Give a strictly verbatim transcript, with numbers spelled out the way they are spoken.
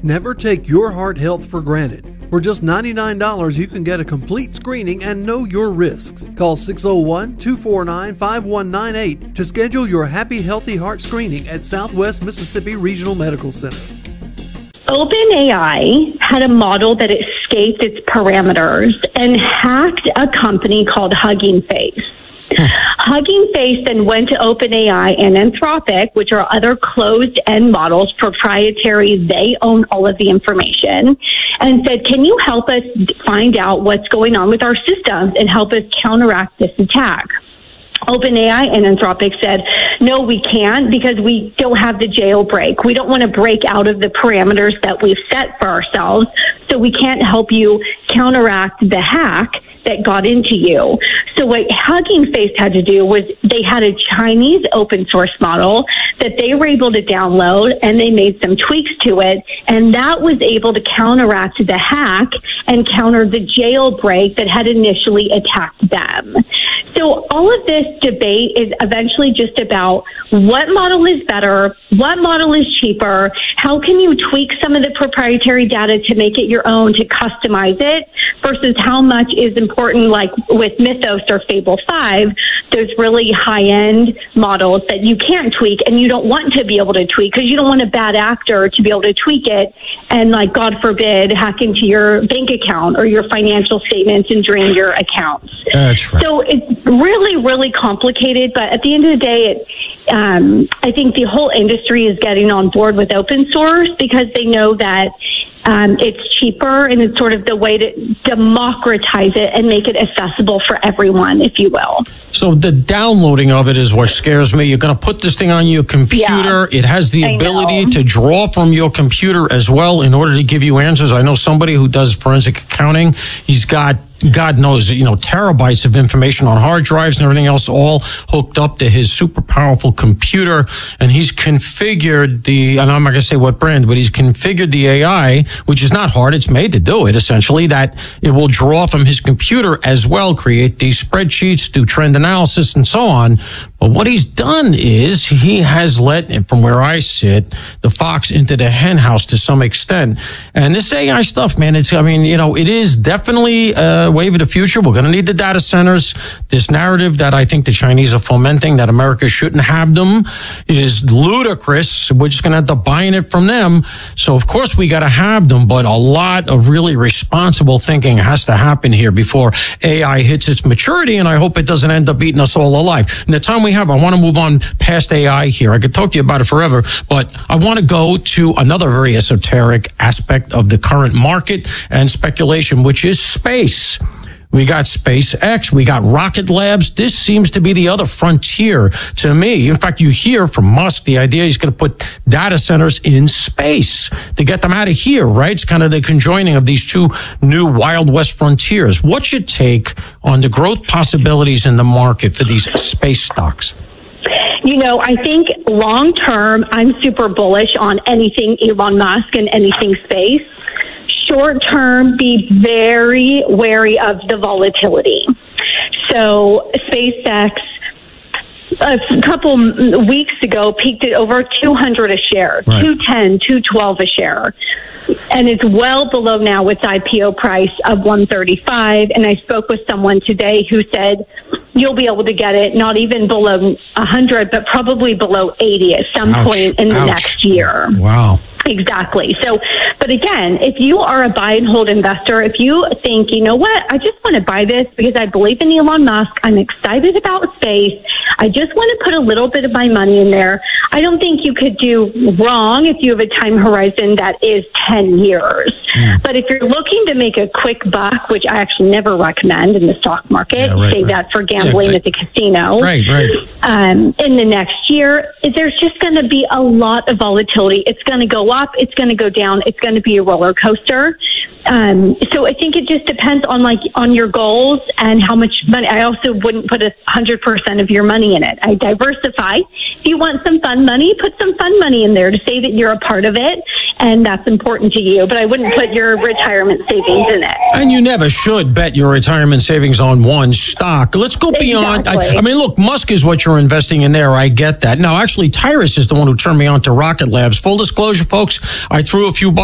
Never take your heart health for granted. For just ninety-nine dollars, you can get a complete screening and know your risks. Call six oh one, two four nine, five one nine eight to schedule your Happy Healthy Heart screening at Southwest Mississippi Regional Medical Center. OpenAI had a model that escaped its parameters and hacked a company called Hugging Face. Hugging Face then went to OpenAI and Anthropic, which are other closed-end models, proprietary. They own all of the information, and said, can you help us find out what's going on with our systems and help us counteract this attack? OpenAI and Anthropic said, no, we can't because we don't have the jailbreak. We don't want to break out of the parameters that we've set for ourselves, so we can't help you counteract the hack that got into you. So what Hugging Face had to do was they had a Chinese open source model that they were able to download, and they made some tweaks to it, and that was able to counteract the hack and counter the jailbreak that had initially attacked them. So all of this debate is eventually just about what model is better, what model is cheaper, how can you tweak some of the proprietary data to make it your own, to customize it, versus how much is important, like with Mythos or Fable five, those really high-end models that you can't tweak and you don't want to be able to tweak because you don't want a bad actor to be able to tweak it and, like, God forbid, hack into your bank account or your financial statements and drain your accounts. That's right. So it's really, really complicated, but at the end of the day, it, um, I think the whole industry is getting on board with open source because they know that Um, it's cheaper, and it's sort of the way to democratize it and make it accessible for everyone, if you will. So the downloading of it is what scares me. You're going to put this thing on your computer. Yeah, it has the ability to draw from your computer as well in order to give you answers. I know somebody who does forensic accounting. He's got God knows, you know, terabytes of information on hard drives and everything else, all hooked up to his super powerful computer. And he's configured the, and I'm not going to say what brand, but he's configured the A I, which is not hard. It's made to do it, essentially, that it will draw from his computer as well, create these spreadsheets, do trend analysis, and so on. But what he's done is he has let, from where I sit, the fox into the hen house to some extent. And this A I stuff, man, it's, I mean, you know, it is definitely a wave of the future. We're going to need the data centers. This narrative that I think the Chinese are fomenting, that America shouldn't have them, is ludicrous. We're just going to end up buying it from them. So, of course, we got to have them, but a lot of really responsible thinking has to happen here before A I hits its maturity, and I hope it doesn't end up eating us all alive. In the time we have, I want to move on past A I here. I could talk to you about it forever, but I want to go to another very esoteric aspect of the current market and speculation, which is space. We got SpaceX, we got Rocket Labs. This seems to be the other frontier to me. In fact, you hear from Musk the idea he's going to put data centers in space to get them out of here, right? It's kind of the conjoining of these two new Wild West frontiers. What's your take on the growth possibilities in the market for these space stocks? You know, I think long term, I'm super bullish on anything Elon Musk and anything space. Short term, be very wary of the volatility. So SpaceX, a couple weeks ago, peaked at over two hundred a share, right. two ten, two twelve a share. And it's well below now its I P O price of one thirty-five. And I spoke with someone today who said you'll be able to get it not even below one hundred, but probably below eighty at some Ouch. point in the Ouch. next year. Wow. Exactly. So, but again, if you are a buy and hold investor, if you think, you know what, I just want to buy this because I believe in Elon Musk, I'm excited about space, I just want to put a little bit of my money in there, I don't think you could do wrong if you have a time horizon that is ten years. Mm. But if you're looking to make a quick buck, which I actually never recommend in the stock market, yeah, right, save right. that for gambling yeah, right. at the casino. Right, right. Um, in the next year, there's just going to be a lot of volatility. It's going to go up, it's going to go down, it's going to be a roller coaster. Um, so I think it just depends on like on your goals and how much money. I also wouldn't put a hundred percent of your money in it. I diversify. If you want some fun money, put some fun money in there to say that you're a part of it and that's important to you. But I wouldn't put your retirement savings in it. And you never should bet your retirement savings on one stock. Let's go beyond. Exactly. I, I mean, look, Musk is what you're investing in there. I get that. Now, actually, Tyrus is the one who turned me on to Rocket Labs. Full disclosure, folks, I threw a few